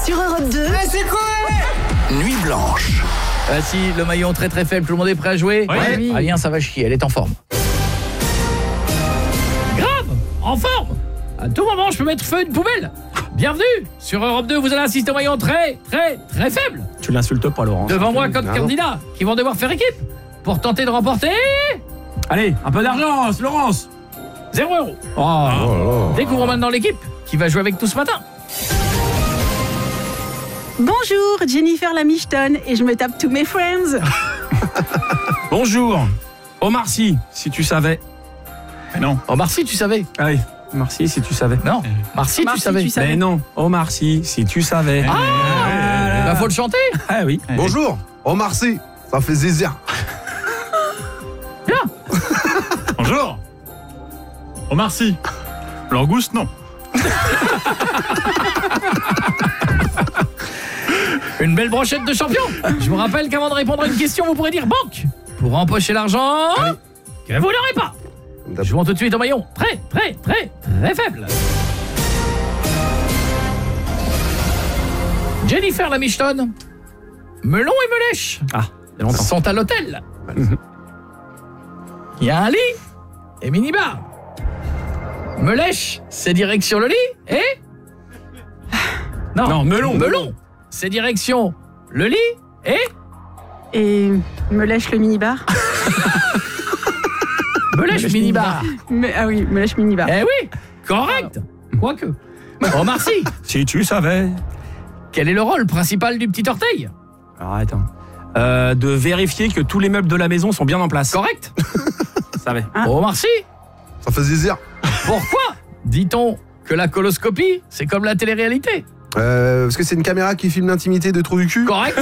sur Europe 2. Mais c'est quoi? Nuit blanche. Si le maillon très très faible, tout le monde est prêt à jouer? Oui. Rien, ça va chier, elle est en forme. Grave, en forme. À tout moment, je peux mettre feu à une poubelle. Bienvenue sur Europe 2, vous allez assister au maillon très très très faible. Tu l'insultes pas, Laurent. Devant moi, comme candidats qui vont devoir faire équipe pour tenter de remporter Allez, un peu d'argent, Laurence. 0 €. Découvrons maintenant l'équipe qui va jouer avec nous ce matin. Bonjour, Jennifer Lamiston et je me tape tous mes friends. Bonjour. Omar Sy, si tu savais. Mais non. Omar Sy, tu savais? Ah oui, Omar Sy, si tu savais. Non, Omar Sy, tu savais? Mais non, Omar Sy, si tu savais. Bah faut le chanter. Ah oui. Bonjour, Omar Sy, ça fait zizir. Bien. Bonjour. Omar Sy. Langouste, non. Une belle brochette de champion. Je vous rappelle qu'avant de répondre à une question, vous pourrez dire banque pour empocher l'argent que vous n'aurez pas. Jouons tout de suite au maillon très très très très faible. Jennifer Lamiston, Melon et Melèche Ah, il y a longtemps. sont à l'hôtel. Il y a un lit et minibar. Melèche, c'est direction le lit et... Non, melon. Melon, c'est direction le lit et... Et me lèche le minibar. Melèche minibar. Ah oui, me lèche minibar. Eh oui, correct. Quoique. Omar Sy, Si tu savais. quel est le rôle principal du petit orteil? Alors attends. De vérifier que tous les meubles de la maison sont bien en place. Correct. Je savais. Omar Sy, Ça fait zizir. pourquoi dit-on que la coloscopie, c'est comme la télé-réalité? Parce que c'est une caméra qui filme l'intimité de trou du cul. Correct.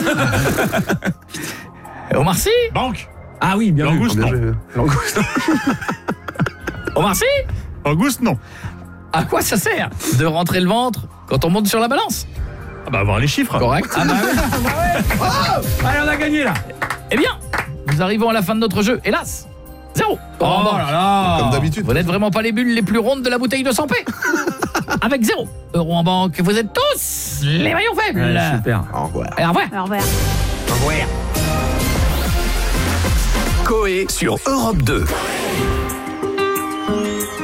Omar Sy, Banque. Ah oui, bien Langouste, vu. non. Langouste. Omar Sy, Langouste, non. à quoi ça sert de rentrer le ventre quand on monte sur la balance? Ah bah avoir les chiffres. Correct. Ah bah oui. Allez, on a gagné là. Eh bien, nous arrivons à la fin de notre jeu, hélas. 0. Oh là là. Comme d'habitude. Vous n'êtes vraiment pas les bulles les plus rondes de la bouteille de 100p. Avec 0 € en banque, vous êtes tous les maillons faibles. Ouais, super. Au revoir. Et au revoir. Au revoir. Coé sur Europe 2.